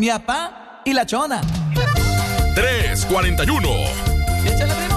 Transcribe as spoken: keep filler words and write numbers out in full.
mi papá y la chona. tres cuarenta y uno. Échale,